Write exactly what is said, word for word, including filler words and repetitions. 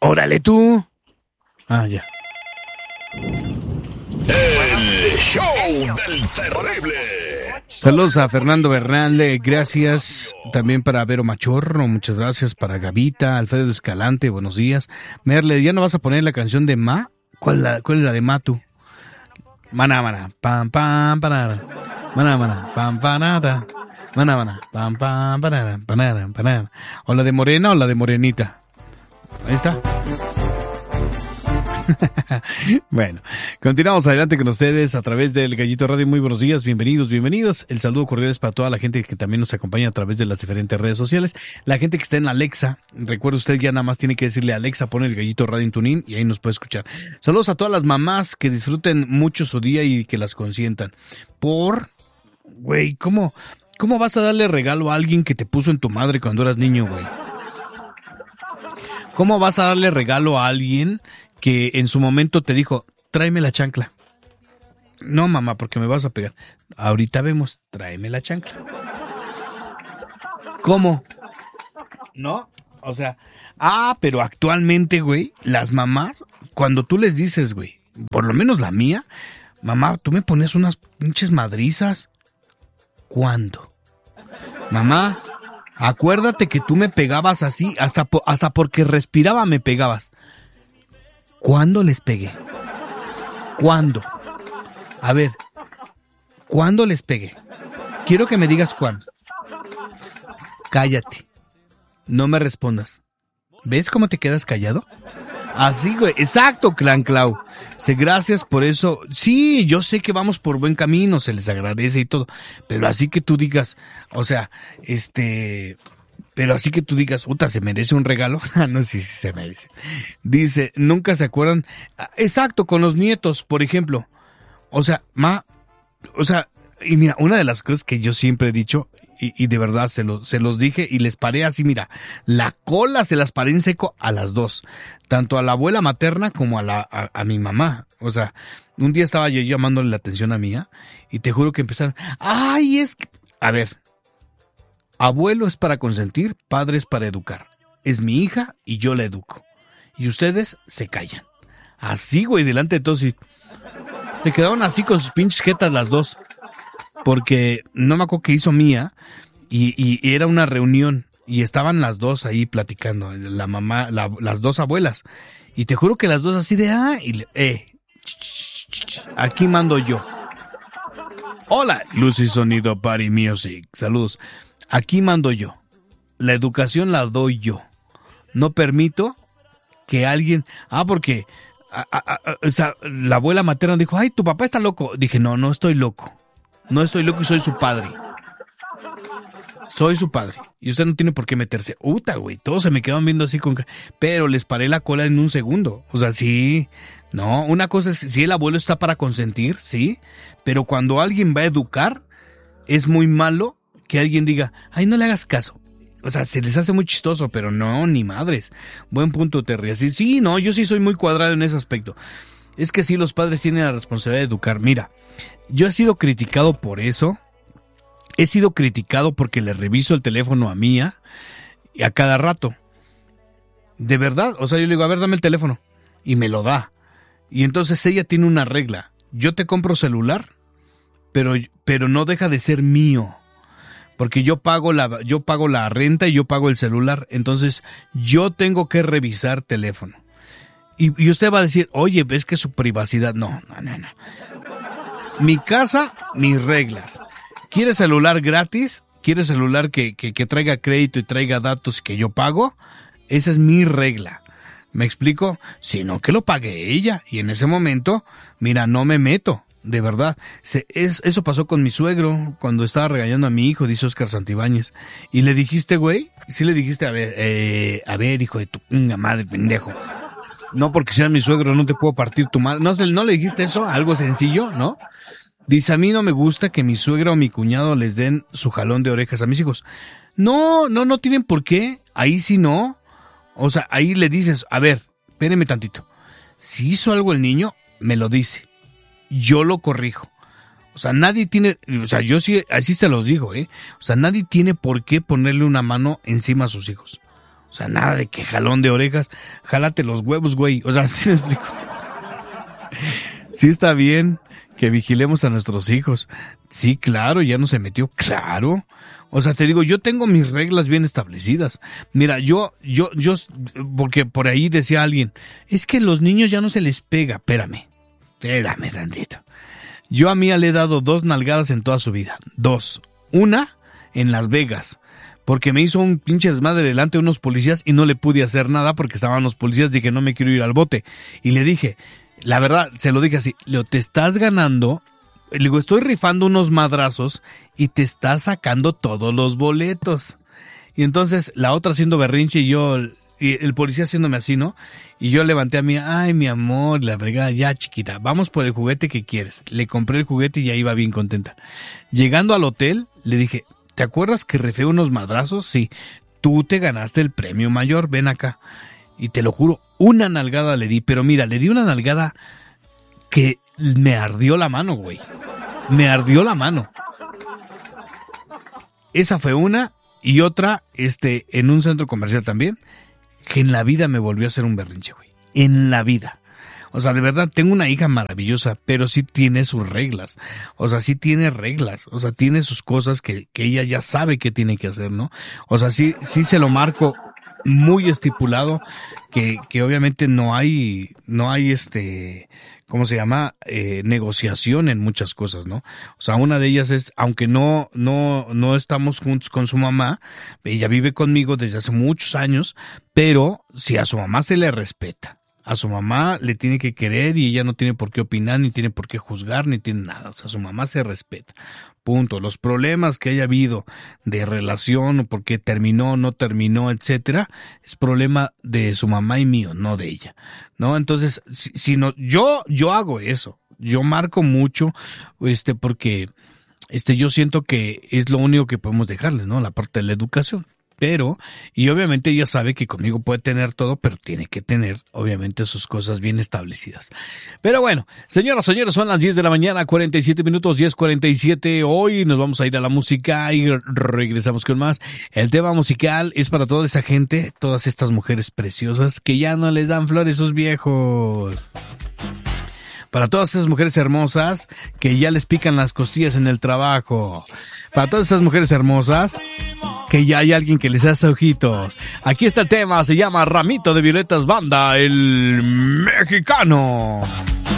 Órale tú. Ah, ya. El show del terrible. Saludos a Fernando Bernal, gracias. También para Vero Machorro, muchas gracias. Para Gavita, Alfredo Escalante, buenos días. Merle, ¿ya no vas a poner la canción de Ma? ¿Cuál es la, cuál es la de Matu? Maná, maná, pam, pam, panara. Maná, maná, pam, panada. Maná, maná, pam, pam, panara, panara, panara. ¿O la de Morena o la de Morenita? Ahí está. Bueno, continuamos adelante con ustedes a través del Gallito Radio. Muy buenos días, bienvenidos, bienvenidas. El saludo cordial es para toda la gente que también nos acompaña a través de las diferentes redes sociales. La gente que está en Alexa, recuerde usted ya nada más tiene que decirle a Alexa, pone el Gallito Radio en TuneIn y ahí nos puede escuchar. Saludos a todas las mamás que disfruten mucho su día y que las consientan. Por, güey, ¿cómo, cómo vas a darle regalo a alguien que te puso en tu madre cuando eras niño, güey? ¿Cómo vas a darle regalo a alguien que en su momento te dijo, tráeme la chancla? No, mamá, porque me vas a pegar. Ahorita vemos, tráeme la chancla. ¿Cómo? ¿No? O sea, ah, pero actualmente, güey, las mamás, cuando tú les dices, güey, por lo menos la mía, mamá, tú me pones unas pinches madrizas. ¿Cuándo? Mamá, acuérdate que tú me pegabas así, hasta, po- hasta porque respiraba me pegabas. ¿Cuándo les pegué? ¿Cuándo? A ver, ¿cuándo les pegué? Quiero que me digas cuándo. Cállate. No me respondas. ¿Ves cómo te quedas callado? Así, güey. Exacto, Clan Clau. Sí, gracias por eso. Sí, yo sé que vamos por buen camino, se les agradece y todo. Pero así que tú digas, o sea, este... Pero así que tú digas, puta, ¿se merece un regalo? Ah, no, sí, sí se merece. Dice, nunca se acuerdan. Exacto, con los nietos, por ejemplo. O sea, ma, o sea, y mira, una de las cosas que yo siempre he dicho, y, y de verdad se, lo, se los dije y les paré así, mira, la cola se las paré en seco a las dos. Tanto a la abuela materna como a, la, a, a mi mamá. O sea, un día estaba yo llamándole la atención a mía y te juro que empezaron, ay, es que... A ver. Abuelo es para consentir, padre es para educar. Es mi hija y yo la educo. Y ustedes se callan. Así, güey, delante de todos. Y se quedaron así con sus pinches jetas las dos. Porque no me acuerdo qué hizo Mía. Y, y, y era una reunión. Y estaban las dos ahí platicando. La mamá, la, las dos abuelas. Y te juro que las dos así de, ah, y le, eh, ch, ch, ch, ch, aquí mando yo. Hola, luz y sonido, party music. Saludos. Aquí mando yo. La educación la doy yo. No permito que alguien... Ah, porque a, a, a, o sea, la abuela materna dijo, ay, tu papá está loco. Dije, no, no estoy loco. No estoy loco y soy su padre. Soy su padre. Y usted no tiene por qué meterse. Uta, güey. Todos se me quedaban viendo así con... Pero les paré la cola en un segundo. O sea, sí... No, una cosa es... Si el abuelo está para consentir, sí. Pero cuando alguien va a educar, es muy malo... que alguien diga, ay, no le hagas caso. O sea, se les hace muy chistoso, pero no, ni madres. Buen punto, Terry. Así, sí, no, yo sí soy muy cuadrado en ese aspecto. Es que sí, los padres tienen la responsabilidad de educar. Mira, yo he sido criticado por eso. He sido criticado porque le reviso el teléfono a Mía y a cada rato. De verdad, o sea, yo le digo, a ver, dame el teléfono. Y me lo da. Y entonces ella tiene una regla. Yo te compro celular, pero, pero no deja de ser mío. Porque yo pago la yo pago la renta y yo pago el celular. Entonces, yo tengo que revisar teléfono. Y, y usted va a decir, oye, ¿ves que es su privacidad? No, no, no, no. Mi casa, mis reglas. ¿Quieres celular gratis? ¿Quieres celular que, que, que traiga crédito y traiga datos que yo pago? Esa es mi regla. ¿Me explico? Si no, que lo pague ella. Y en ese momento, mira, no me meto. De verdad, se, es, eso pasó con mi suegro cuando estaba regañando a mi hijo, dice Oscar Santibáñez. Y le dijiste, güey, sí le dijiste, a ver, eh, a ver, hijo de tu madre, pendejo. No porque seas mi suegro no te puedo partir tu madre. No, no le dijiste eso, algo sencillo, ¿no? Dice, a mí no me gusta que mi suegra o mi cuñado les den su jalón de orejas a mis hijos. No, no, no tienen por qué. Ahí sí no. O sea, ahí le dices, a ver, espéreme tantito. Si hizo algo el niño, me lo dice. Yo lo corrijo. O sea, nadie tiene, o sea, yo sí, así se los digo, ¿eh? O sea, nadie tiene por qué ponerle una mano encima a sus hijos. O O sea, nada de que jalón de orejas, jálate los huevos, güey. O sea, ¿sí me explico? Sí está bien que vigilemos a nuestros hijos. Sí, claro, ya no se metió, claro. O sea, te digo, yo tengo mis reglas bien establecidas. Mira, yo, yo, yo, porque por ahí decía alguien, es que los niños ya no se les pega. Espérame, espérame tantito. Yo a Mía le he dado dos nalgadas en toda su vida. Dos. Una en Las Vegas, porque me hizo un pinche desmadre delante de unos policías y no le pude hacer nada porque estaban los policías. Dije, no me quiero ir al bote. Y le dije, la verdad, se lo dije así, Leo, te estás ganando. Le digo, estoy rifando unos madrazos y te estás sacando todos los boletos. Y entonces la otra haciendo berrinche y yo, y el policía haciéndome así, ¿no? Y yo levanté a mí, ay, mi amor, la fregada, ya chiquita, vamos por el juguete que quieres. Le compré el juguete y ya iba bien contenta. Llegando al hotel, le dije, ¿te acuerdas que rifé unos madrazos? Sí, tú te ganaste el premio mayor, ven acá. Y te lo juro, una nalgada le di, pero mira, le di una nalgada que me ardió la mano, güey. Me ardió la mano. Esa fue una, y otra, este, en un centro comercial también, que en la vida me volvió a hacer un berrinche, güey. En la vida. O sea, de verdad, tengo una hija maravillosa, pero sí tiene sus reglas. O sea, sí tiene reglas. O sea, tiene sus cosas que, que ella ya sabe que tiene que hacer, ¿no? O sea, sí, sí se lo marco muy estipulado, que, que obviamente no hay, no hay este, ¿cómo se llama? Eh, negociación en muchas cosas, ¿no? O sea, una de ellas es, aunque no, no, no estamos juntos con su mamá, ella vive conmigo desde hace muchos años, pero si a su mamá se le respeta, a su mamá le tiene que querer y ella no tiene por qué opinar, ni tiene por qué juzgar, ni tiene nada. O sea, su mamá se respeta. Punto. Los problemas que haya habido de relación o porque terminó, no terminó, etcétera, es problema de su mamá y mío, no de ella. ¿No? Entonces, si, si no, yo, yo hago eso. Yo marco mucho, este, porque, este, yo siento que es lo único que podemos dejarles, ¿no? La parte de la educación. Pero, y obviamente ella sabe que conmigo puede tener todo, pero tiene que tener, obviamente, sus cosas bien establecidas. Pero bueno, señoras, señores, son las diez de la mañana, cuarenta y siete minutos, diez cuarenta y siete. Hoy nos vamos a ir a la música y regresamos con más. El tema musical es para toda esa gente, todas estas mujeres preciosas que ya no les dan flores sus viejos. Para todas esas mujeres hermosas que ya les pican las costillas en el trabajo. Para todas esas mujeres hermosas que ya hay alguien que les hace ojitos. Aquí está el tema, se llama Ramito de Violetas Banda, el mexicano.